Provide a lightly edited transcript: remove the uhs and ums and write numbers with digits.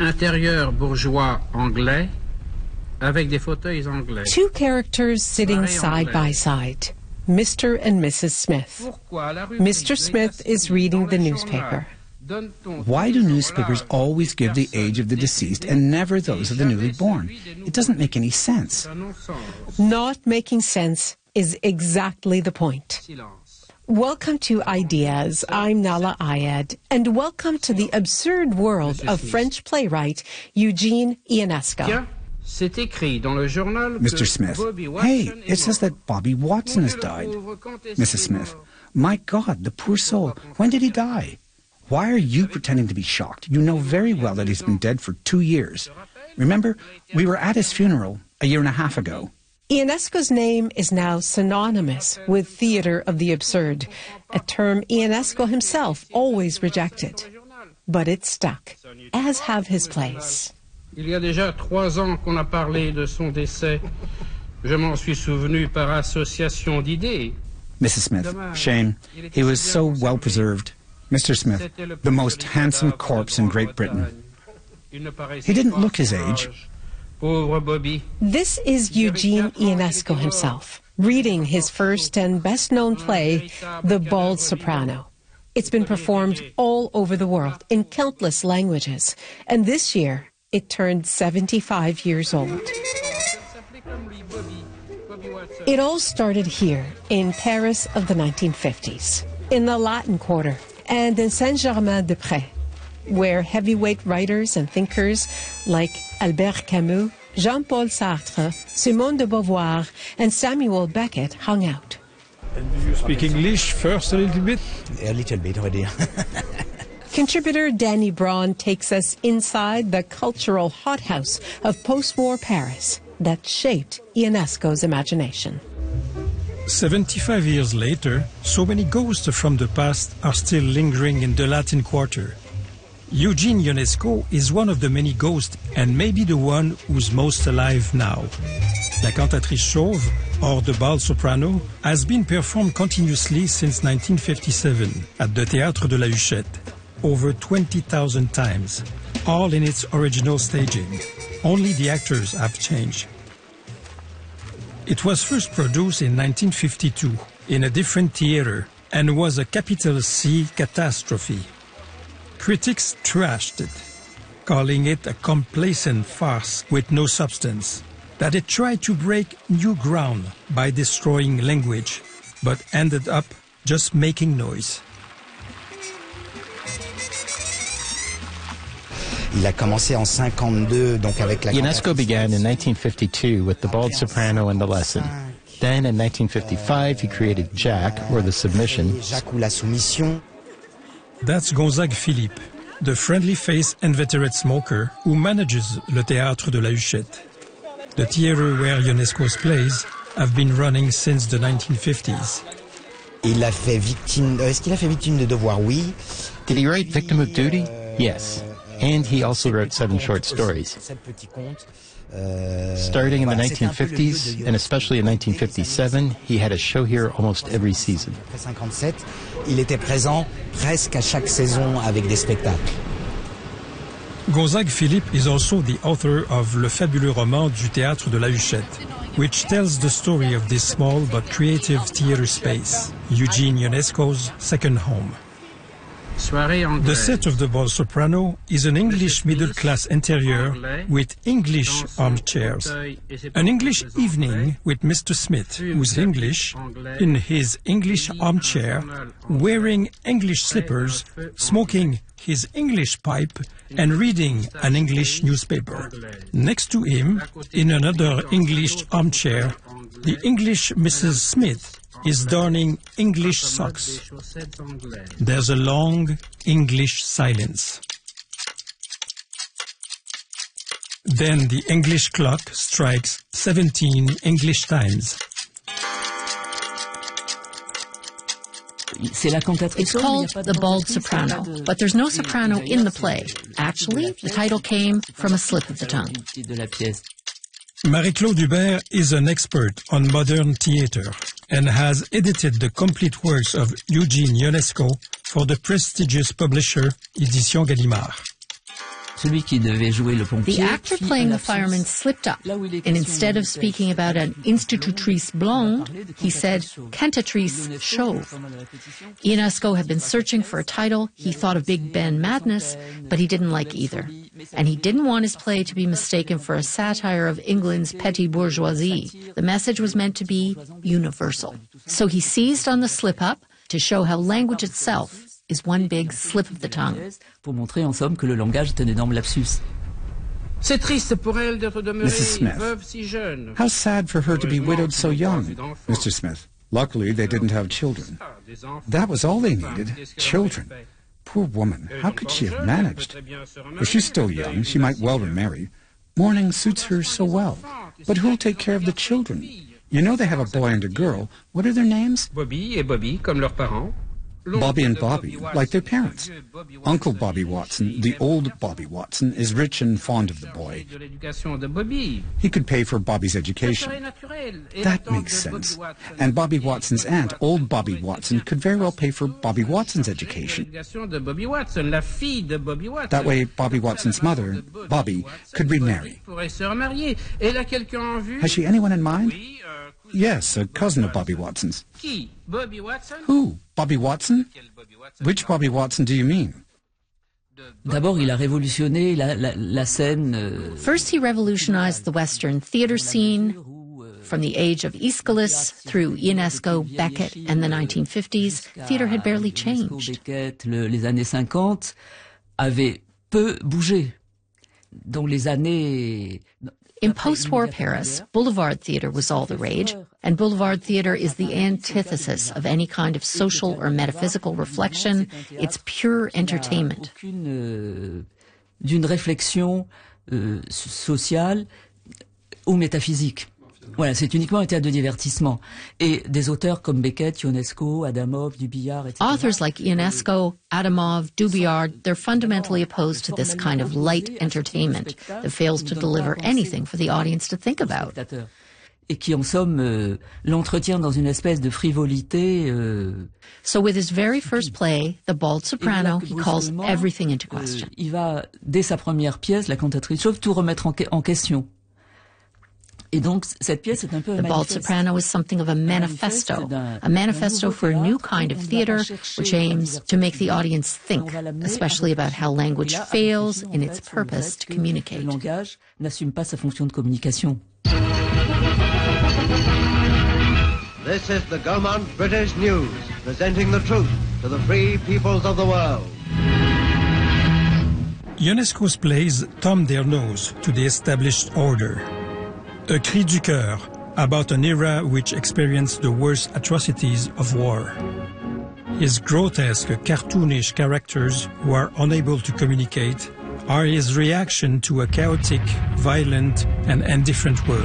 intérieur bourgeois anglais avec des fauteuils anglais. Two characters sitting side by side, Mr. and Mrs. Smith. Mr. Smith is reading the newspaper. Why do newspapers always give the age of the deceased and never those of the newly born? It doesn't make any sense. Not making sense is exactly the point. Welcome to Ideas. I'm Nala Ayed, and welcome to the absurd world of French playwright Eugene Ionesco. Mr. Smith, hey, it says that Bobby Watson has died. Mrs. Smith, my God, the poor soul, when did he die? Why are you pretending to be shocked? You know very well that he's been dead for 2 years. Remember, we were at his funeral a year and a half ago. Ionesco's name is now synonymous with theater of the absurd, a term Ionesco himself always rejected. But it stuck, as have his plays. Il y a déjà 3 ans qu'on a parlé de son décès. Je m'en suis souvenu par association d'idées. Mrs. Smith, shame. He was so well preserved. Mr. Smith, the most handsome corpse in Great Britain. He didn't look his age. This is Eugene Ionesco himself, reading his first and best-known play, The Bald Soprano. It's been performed all over the world in countless languages, and this year it turned 75 years old. It all started here in Paris of the 1950s, in the Latin Quarter, and in Saint-Germain-des-Prés, where heavyweight writers and thinkers like Albert Camus, Jean-Paul Sartre, Simone de Beauvoir, and Samuel Beckett hung out. And do you speak English first a little bit? A little bit, on va dire. Contributor Danny Braun takes us inside the cultural hothouse of post-war Paris that shaped Ionesco's imagination. 75 years later, so many ghosts from the past are still lingering in the Latin Quarter. Eugene Ionesco is one of the many ghosts and maybe the one who's most alive now. La Cantatrice Chauve, or The Bald Soprano, has been performed continuously since 1957 at the Théâtre de la Huchette, over 20,000 times, all in its original staging. Only the actors have changed. It was first produced in 1952 in a different theater and was a capital C catastrophe. Critics trashed it, calling it a complacent farce with no substance, that it tried to break new ground by destroying language, but ended up just making noise. Il a commencé en 52, donc avec la Ionesco began in 1952 with The Bald Soprano and The Lesson. Then in 1955 he created Jack, or The Submission. Jacques ou la Soumission. That's Gonzague Philippe, the friendly-faced inveterate smoker who manages Le Théâtre de la Huchette. The theater where Ionesco's plays have been running since the 1950s. Il a fait victime. Est-ce qu'il a fait victime de devoir? Oui. Did he write Victim of Duty? Yes. And he also wrote 7 short stories. Starting in the 1950s, and especially in 1957, he had a show here almost every season. Il était présent presque à chaque saison avec des spectacles. Gonzague Philippe is also the author of Le Fabuleux Roman du Théâtre de la Huchette, which tells the story of this small but creative theater space, Eugene Ionesco's second home. The set of The Bald Soprano is an English middle-class interior with English armchairs. An English evening with Mr. Smith, who's English, in his English armchair, wearing English slippers, smoking his English pipe, and reading an English newspaper. Next to him, in another English armchair, the English Mrs. Smith is darning English socks. There's a long English silence. Then the English clock strikes 17 English times. It's called The Bald Soprano, but there's no soprano in the play. Actually, the title came from a slip of the tongue. Marie-Claude Hubert is an expert on modern theater and has edited the complete works of Eugene Ionesco for the prestigious publisher Éditions Gallimard. The actor playing the fireman slipped up, and instead of speaking about an institutrice blonde, he said cantatrice chauve. Ionesco had been searching for a title. He thought of Big Ben Madness, but he didn't like either. And he didn't want his play to be mistaken for a satire of England's petty bourgeoisie. The message was meant to be universal. So he seized on the slip-up to show how language itself is one big slip of the tongue. Mrs. Smith, how sad for her to be widowed so young. Mr. Smith, luckily they didn't have children. That was all they needed, children. Poor woman, how could she have managed? If she's still young, she might well remarry. Mourning suits her so well. But who'll take care of the children? You know they have a boy and a girl. What are their names? Bobby et Bobby, comme leurs parents. Bobby and Bobby, like their parents. Uncle Bobby Watson, the old Bobby Watson, is rich and fond of the boy. He could pay for Bobby's education. That makes sense. And Bobby Watson's aunt, old Bobby Watson, could very well pay for Bobby Watson's education. That way, Bobby Watson's mother, Bobby, could remarry. Has she anyone in mind? Yes, a cousin of Bobby Watson's. Who? Bobby Watson? Which Bobby Watson do you mean? First, he revolutionized the Western theater scene. From the age of Aeschylus through Ionesco, Beckett, and the 1950s, theater had barely changed. Les années 50 avaient peu bougé. Dans les années... In post-war Paris, boulevard theater was all the rage, and boulevard theater is the antithesis of any kind of social or metaphysical reflection. It's pure entertainment. D'une réflexion sociale ou métaphysique. Voilà, c'est uniquement un théâtre de divertissement. Et des auteurs comme Beckett, Ionesco, Adamov, Dubillard, etc. Authors like Ionesco, Adamov, Dubillard, they're fundamentally opposed to this kind of light entertainment that fails to deliver anything for the audience to think about. Et qui, en somme, l'entretient dans une espèce de frivolité. So with his very first play, The Bald Soprano, he calls everything into question. Il va, dès sa première pièce, La Cantatrice chauve, tout remettre en question. Et donc, cette pièce est un peu The Bald Soprano is something of a manifesto for a new kind of theater which aims to make the audience think, especially about how language fails in its purpose to communicate. Le langage n'assume pas sa fonction de communication. This is the Gaumont British News, presenting the truth to the free peoples of the world. Ionesco's plays thumb their nose to the established order. A Cri du Cœur, about an era which experienced the worst atrocities of war. His grotesque, cartoonish characters who are unable to communicate are his reaction to a chaotic, violent, and indifferent world.